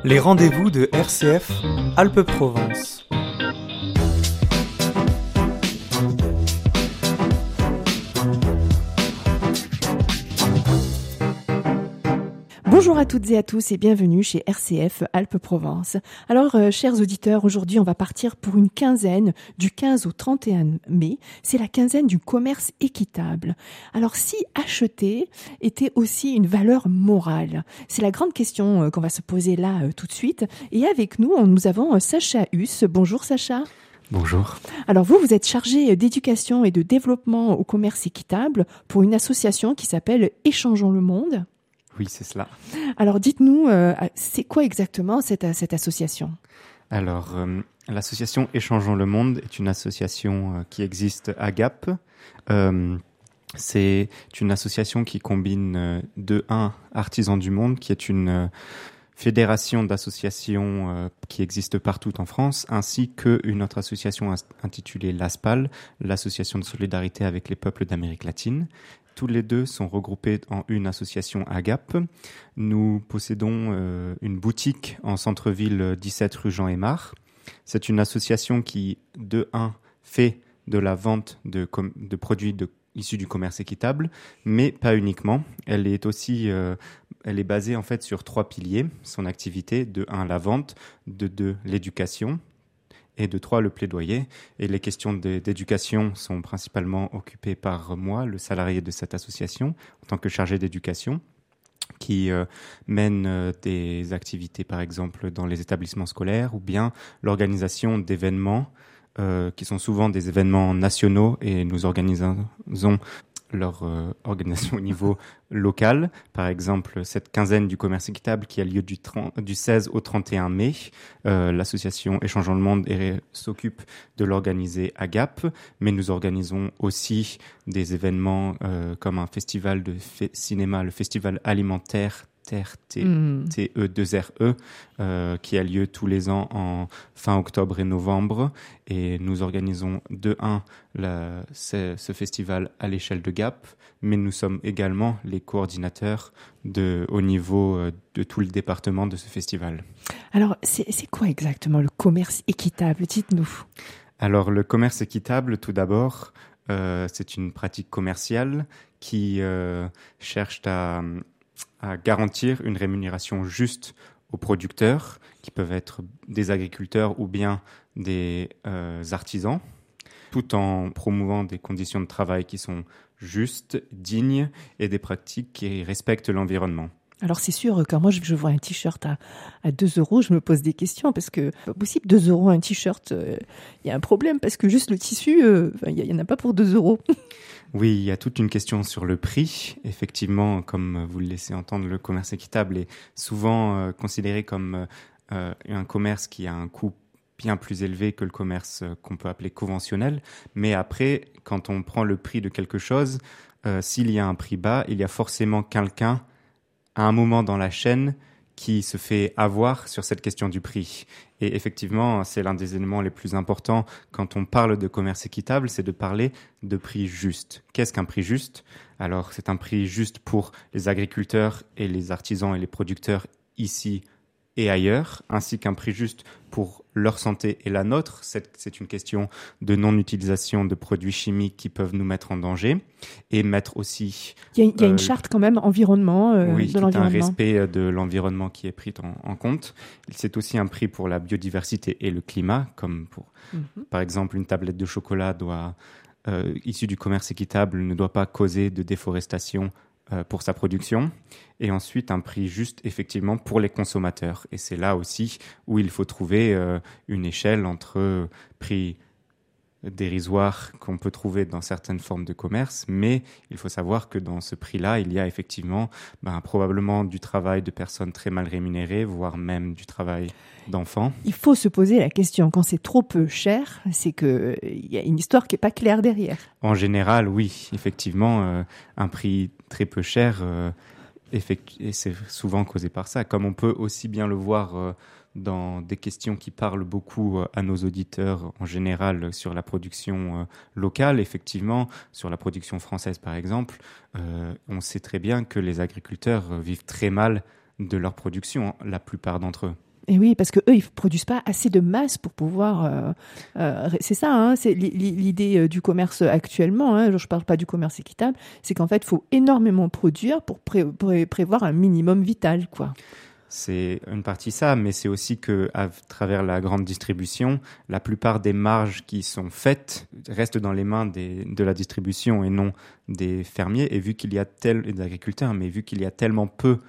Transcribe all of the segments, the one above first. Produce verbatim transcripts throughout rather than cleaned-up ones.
Les rendez-vous de R C F Alpes-Provence. Bonjour à toutes et à tous et bienvenue chez R C F Alpes-Provence. Alors, euh, chers auditeurs, aujourd'hui on va partir pour une quinzaine du quinze au trente et un mai. C'est la quinzaine du commerce équitable. Alors, si acheter était aussi une valeur morale, c'est la grande question euh, qu'on va se poser là euh, tout de suite. Et avec nous, on, nous avons euh, Sacha Huss. Bonjour Sacha. Bonjour. Alors vous, vous êtes chargé d'éducation et de développement au commerce équitable pour une association qui s'appelle Échangeons le monde. Oui, c'est cela. Alors dites-nous, euh, c'est quoi exactement cette, cette association ? Alors, euh, l'association Échangeons le monde est une association euh, qui existe à Gap. Euh, c'est une association qui combine euh, de un Artisans du monde, qui est une euh, fédération d'associations euh, qui existe partout en France, ainsi qu'une autre association intitulée l'ASPAL, l'Association de solidarité avec les peuples d'Amérique latine. Tous les deux sont regroupés en une association à Gap. Nous possédons euh, une boutique en centre-ville dix-sept rue Jean Aymar. C'est une association qui, de un, fait de la vente de, com- de produits de, issus du commerce équitable, mais pas uniquement. Elle est aussi, euh, elle est basée en fait sur trois piliers. Son activité, de un, la vente, de deux, l'éducation, et de trois, le plaidoyer. Et les questions d'éducation sont principalement occupées par moi, le salarié de cette association, en tant que chargé d'éducation, qui euh, mène euh, des activités, par exemple, dans les établissements scolaires, ou bien l'organisation d'événements, euh, qui sont souvent des événements nationaux, et nous organisons leur euh, organisation au niveau local. Par exemple, cette quinzaine du commerce équitable qui a lieu du, trente, du seize au trente et un mai. Euh, l'association Échangeons le monde est, s'occupe de l'organiser à Gap, mais nous organisons aussi des événements euh, comme un festival de f- cinéma, le festival alimentaire T E deux R E, euh, qui a lieu tous les ans en fin octobre et novembre. Et nous organisons de un la, ce, ce festival à l'échelle de Gap, mais nous sommes également les coordinateurs de, au niveau euh, de tout le département de ce festival. Alors, c'est, c'est quoi exactement le commerce équitable ? Dites-nous. Alors, le commerce équitable, tout d'abord, euh, c'est une pratique commerciale qui euh, cherche à... à garantir une rémunération juste aux producteurs, qui peuvent être des agriculteurs ou bien des euh, artisans, tout en promouvant des conditions de travail qui sont justes, dignes et des pratiques qui respectent l'environnement. Alors c'est sûr, quand moi je vois un t-shirt à, à deux euros, je me pose des questions parce que c'est pas possible, deux euros un t-shirt, il euh, y a un problème parce que juste le tissu, il euh, y, y en a pas pour deux euros. Oui, il y a toute une question sur le prix. Effectivement, comme vous le laissez entendre, le commerce équitable est souvent euh, considéré comme euh, un commerce qui a un coût bien plus élevé que le commerce euh, qu'on peut appeler conventionnel. Mais après, quand on prend le prix de quelque chose, euh, s'il y a un prix bas, il y a forcément quelqu'un à un moment dans la chaîne qui se fait avoir sur cette question du prix. Et effectivement, c'est l'un des éléments les plus importants quand on parle de commerce équitable, c'est de parler de prix juste. Qu'est-ce qu'un prix juste ? Alors, c'est un prix juste pour les agriculteurs et les artisans et les producteurs ici et ailleurs, ainsi qu'un prix juste pour leur santé et la nôtre. C'est, c'est une question de non-utilisation de produits chimiques qui peuvent nous mettre en danger et mettre aussi... Il y a, il y a euh, une charte quand même environnement euh, oui, de tout l'environnement. un respect de l'environnement qui est pris en, en compte. C'est aussi un prix pour la biodiversité et le climat, comme pour, mm-hmm. par exemple, une tablette de chocolat doit, euh, issue du commerce équitable ne doit pas causer de déforestation euh, pour sa production. Et ensuite, un prix juste, effectivement, pour les consommateurs. Et c'est là aussi où il faut trouver euh, une échelle entre prix dérisoire qu'on peut trouver dans certaines formes de commerce, mais il faut savoir que dans ce prix-là, il y a effectivement ben, probablement du travail de personnes très mal rémunérées, voire même du travail d'enfants. Il faut se poser la question, quand c'est trop peu cher, c'est qu'il y a une histoire qui n'est pas claire derrière. En général, oui, effectivement, euh, un prix très peu cher, euh, effect- et c'est souvent causé par ça, comme on peut aussi bien le voir euh, dans des questions qui parlent beaucoup à nos auditeurs en général sur la production euh, locale. Effectivement, sur la production française par exemple, euh, on sait très bien que les agriculteurs vivent très mal de leur production, la plupart d'entre eux. Et oui, parce que eux, ils produisent pas assez de masse pour pouvoir. Euh, euh, c'est ça, hein, c'est l'idée du commerce actuellement. Hein, je parle pas du commerce équitable, c'est qu'en fait, il faut énormément produire pour, pré pour prévoir un minimum vital, quoi. C'est une partie ça, mais c'est aussi que à travers la grande distribution, la plupart des marges qui sont faites restent dans les mains des, de la distribution et non des fermiers. Et vu qu'il y a tel, et des agriculteurs, mais vu qu'il y a tellement peu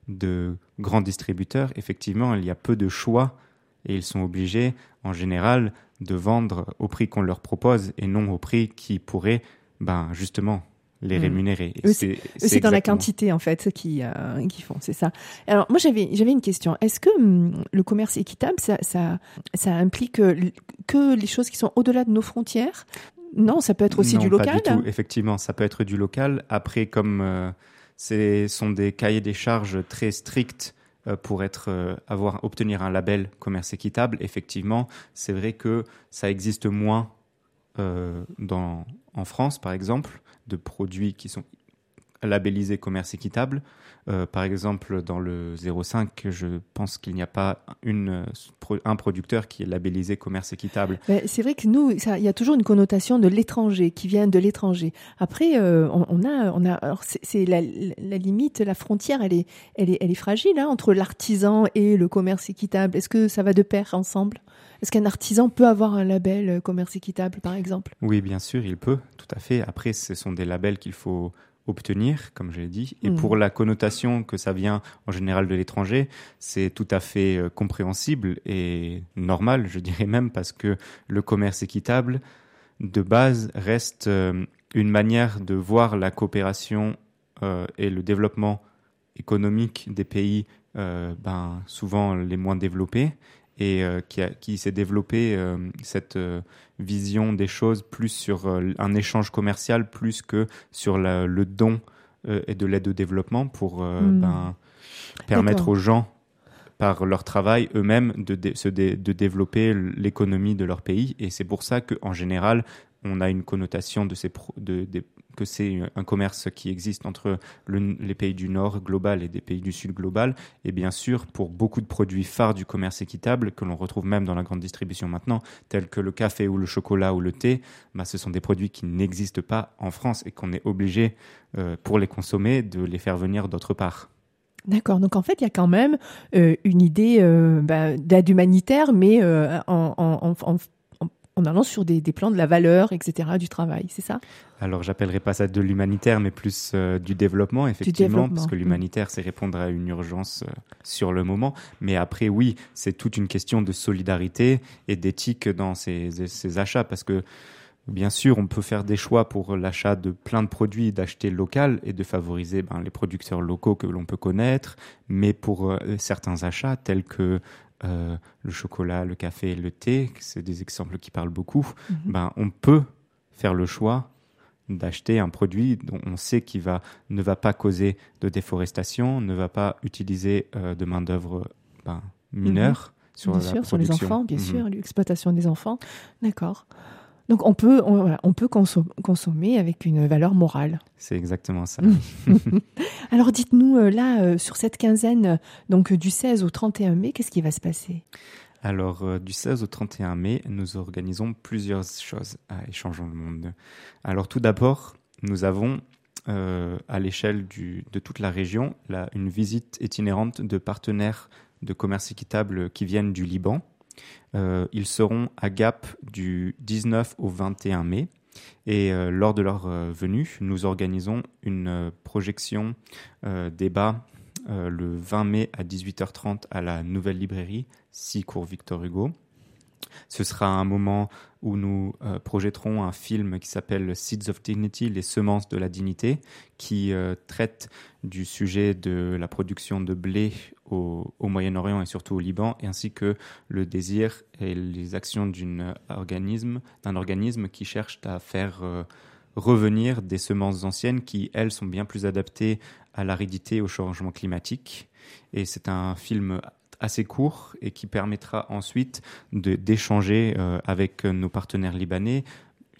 de grands distributeurs, effectivement, il y a peu de choix et ils sont obligés, en général, de vendre au prix qu'on leur propose et non au prix qui pourrait, ben, justement, les rémunérer. Eux, c'est exactement... dans la quantité, en fait, qui, euh, qui font, c'est ça. Alors, moi, j'avais, j'avais une question. Est-ce que hum, le commerce équitable, ça, ça, ça implique que les choses qui sont au-delà de nos frontières? Non, ça peut être aussi non, du local. Pas du tout. Effectivement, ça peut être du local. Après, comme euh, ce sont des cahiers des charges très stricts euh, pour être, euh, avoir, obtenir un label commerce équitable, effectivement, c'est vrai que ça existe moins euh, dans, en France, par exemple, de produits qui sont labellisés commerce équitable. Euh, par exemple, dans le zéro cinq, je pense qu'il n'y a pas une, un producteur qui est labellisé commerce équitable. Ben, c'est vrai que nous, il y a toujours une connotation de l'étranger, qui vient de l'étranger. Après, euh, on, on a, on a, alors c'est, c'est la, la limite, la frontière, elle est, elle est, elle est fragile hein, entre l'artisan et le commerce équitable. Est-ce que ça va de pair ensemble ? Est-ce qu'un artisan peut avoir un label commerce équitable, par exemple ? Oui, bien sûr, il peut, tout à fait. Après, ce sont des labels qu'il faut obtenir, comme je l'ai dit. Et mmh. pour la connotation que ça vient en général de l'étranger, c'est tout à fait euh, compréhensible et normal, je dirais même, parce que le commerce équitable, de base, reste euh, une manière de voir la coopération euh, et le développement économique des pays euh, ben, souvent les moins développés et euh, qui, a, qui s'est développé euh, cette euh, vision des choses plus sur euh, un échange commercial plus que sur la, le don euh, et de l'aide au développement pour euh, mmh. ben, permettre D'accord. aux gens, par leur travail eux-mêmes, de, de, se dé, de développer l'économie de leur pays. Et c'est pour ça qu'en général, on a une connotation de ces pro, de, de, que c'est un commerce qui existe entre le, les pays du Nord global et des pays du Sud global. Et bien sûr, pour beaucoup de produits phares du commerce équitable, que l'on retrouve même dans la grande distribution maintenant, tels que le café ou le chocolat ou le thé, bah, ce sont des produits qui n'existent pas en France et qu'on est obligé, euh, pour les consommer, de les faire venir d'autre part. D'accord, donc en fait, il y a quand même euh, une idée euh, bah, d'aide humanitaire, mais euh, en, en, en, en, en allant sur des, des plans de la valeur, et cetera, du travail, c'est ça ? Alors, j'appellerais pas ça de l'humanitaire, mais plus euh, du développement, effectivement, du développement. Parce que l'humanitaire, mmh. c'est répondre à une urgence euh, sur le moment. Mais après, oui, c'est toute une question de solidarité et d'éthique dans ces, ces achats, parce que bien sûr, on peut faire des choix pour l'achat de plein de produits, d'acheter local et de favoriser ben, les producteurs locaux que l'on peut connaître. Mais pour euh, certains achats, tels que euh, le chocolat, le café, le thé, c'est des exemples qui parlent beaucoup, mmh. ben, on peut faire le choix d'acheter un produit dont on sait qu'il va, ne va pas causer de déforestation, ne va pas utiliser euh, de main-d'œuvre ben, mineure mmh. sur bien la sûr, production. Sur les enfants, bien mmh. sûr, l'exploitation des enfants. D'accord. Donc on peut, on, voilà, on peut consom- consommer avec une valeur morale. C'est exactement ça. Alors dites-nous, euh, là, euh, sur cette quinzaine, donc du seize au trente et un mai, qu'est-ce qui va se passer ? Alors, euh, du seize au trente et un mai, nous organisons plusieurs choses à Échangeons le Monde. Alors, tout d'abord, nous avons, euh, à l'échelle du, de toute la région, là, une visite itinérante de partenaires de commerce équitable qui viennent du Liban. Euh, ils seront à Gap du dix-neuf au vingt et un mai. Et euh, lors de leur euh, venue, nous organisons une euh, projection euh, débat euh, le vingt mai à dix-huit heures trente à la Nouvelle Librairie, six cours Victor Hugo. Ce sera un moment où nous euh, projetterons un film qui s'appelle Seeds of Dignity, les semences de la dignité, qui euh, traite du sujet de la production de blé au, au Moyen-Orient et surtout au Liban, ainsi que le désir et les actions d'une organisme, d'un organisme qui cherche à faire euh, revenir des semences anciennes qui, elles, sont bien plus adaptées à l'aridité et au changement climatique. Et c'est un film assez court et qui permettra ensuite de, d'échanger euh, avec nos partenaires libanais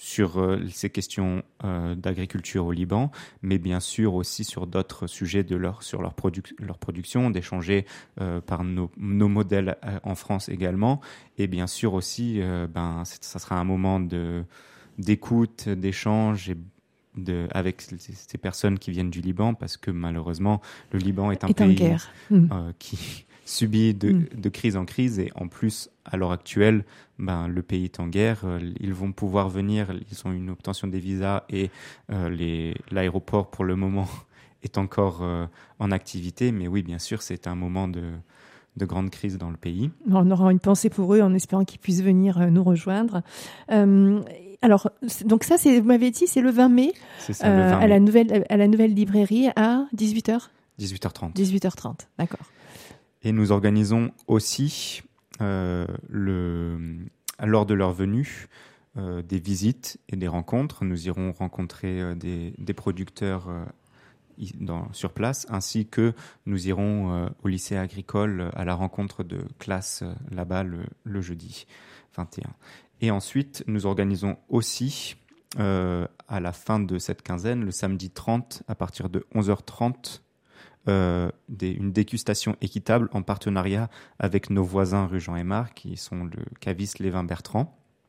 sur euh, ces questions euh, d'agriculture au Liban, mais bien sûr aussi sur d'autres sujets de leur, sur leur, produ- leur production, d'échanger euh, par nos, nos modèles euh, en France également. Et bien sûr aussi, euh, ben, ça sera un moment de, d'écoute, d'échange et de, avec ces personnes qui viennent du Liban, parce que malheureusement, le Liban est un est pays en guerre. Mmh. Euh, qui subit de, mmh. de crise en crise, et en plus, à l'heure actuelle, ben, le pays est en guerre. Euh, ils vont pouvoir venir, ils ont une obtention des visas, et euh, les, l'aéroport, pour le moment, est encore euh, en activité. Mais oui, bien sûr, c'est un moment de, de grande crise dans le pays. On aura une pensée pour eux en espérant qu'ils puissent venir euh, nous rejoindre. Euh, alors, donc ça, c'est, vous m'avez dit, c'est le vingt mai, c'est ça, euh, le vingt mai. À, la nouvelle, à la nouvelle librairie à dix-huit heures dix-huit heures trente. dix-huit heures trente, d'accord. Et nous organisons aussi, euh, le, lors de leur venue, euh, des visites et des rencontres. Nous irons rencontrer euh, des, des producteurs euh, dans, sur place, ainsi que nous irons euh, au lycée agricole à la rencontre de classe euh, là-bas le, le jeudi vingt et un. Et ensuite, nous organisons aussi, euh, à la fin de cette quinzaine, le samedi trente, à partir de onze heures trente, Euh, des, une dégustation équitable en partenariat avec nos voisins rue Jean Aymar, qui sont le caviste Lévin Bertrand.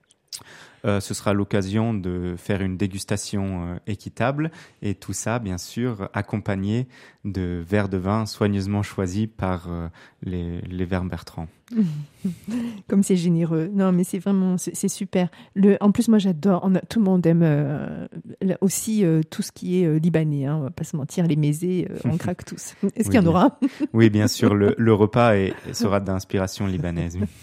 Euh, ce sera l'occasion de faire une dégustation euh, équitable, et tout ça, bien sûr, accompagné de verres de vin soigneusement choisis par euh, les, les Lévin Bertrand. Comme c'est généreux. Non, mais c'est vraiment, c'est, c'est super. Le, en plus, moi, j'adore. On a, tout le monde aime euh, aussi euh, tout ce qui est euh, libanais. Hein, on va pas se mentir, les mésés, euh, on craque tous. Est-ce Oui, qu'il y en aura? Oui, bien sûr. Le, le repas est, sera d'inspiration libanaise. Oui.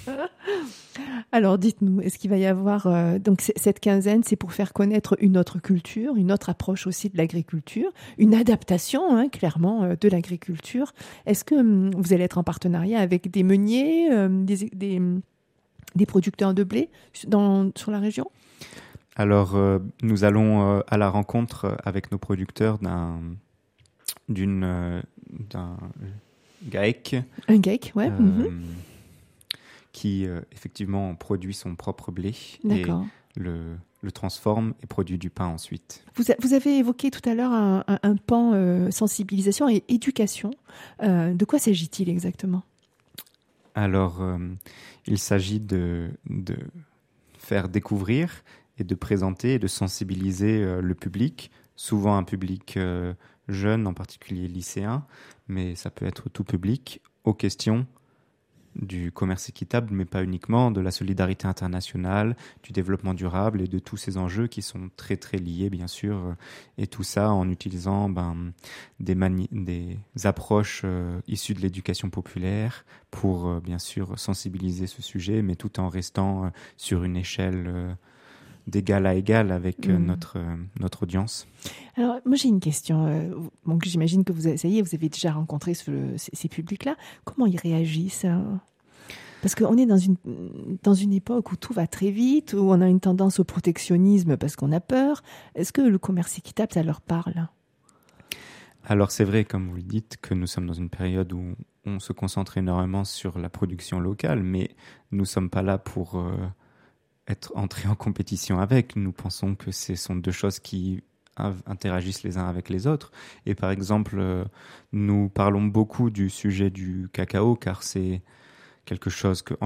Alors, dites-nous, est-ce qu'il va y avoir euh, donc c- cette quinzaine, c'est pour faire connaître une autre culture, une autre approche aussi de l'agriculture, une adaptation, hein, clairement, euh, de l'agriculture. Est-ce que hum, vous allez être en partenariat avec des meuniers, euh, des, des, des producteurs de blé dans, sur la région? Alors, euh, nous allons euh, à la rencontre avec nos producteurs d'un, d'une, euh, d'un GAEC. Un GAEC, ouais. Euh, mm-hmm. qui euh, effectivement produit son propre blé. D'accord. Et le, le transforme et produit du pain ensuite. Vous, a, vous avez évoqué tout à l'heure un, un, un pan euh, sensibilisation et éducation. Euh, de quoi s'agit-il exactement? Alors, euh, il s'agit de, de faire découvrir et de présenter et de sensibiliser euh, le public, souvent un public euh, jeune, en particulier lycéen, mais ça peut être tout public, aux questions du commerce équitable, mais pas uniquement, de la solidarité internationale, du développement durable et de tous ces enjeux qui sont très très liés, bien sûr, et tout ça en utilisant ben, des, mani- des approches euh, issues de l'éducation populaire pour euh, bien sûr sensibiliser ce sujet, mais tout en restant euh, sur une échelle euh, d'égal à égal avec euh, mmh. notre, euh, notre audience. Alors, moi, j'ai une question. Euh, donc, j'imagine que vous avez, ça y est, vous avez déjà rencontré ce, ces, ces publics-là. Comment ils réagissent? Parce qu'on est dans une, dans une époque où tout va très vite, où on a une tendance au protectionnisme parce qu'on a peur. Est-ce que le commerce équitable, ça leur parle? Alors, c'est vrai, comme vous le dites, que nous sommes dans une période où on se concentre énormément sur la production locale, mais nous ne sommes pas là pour... Euh, être entré en compétition avec. Nous pensons que ce sont deux choses qui interagissent les uns avec les autres. Et par exemple, euh, nous parlons beaucoup du sujet du cacao, car c'est quelque chose que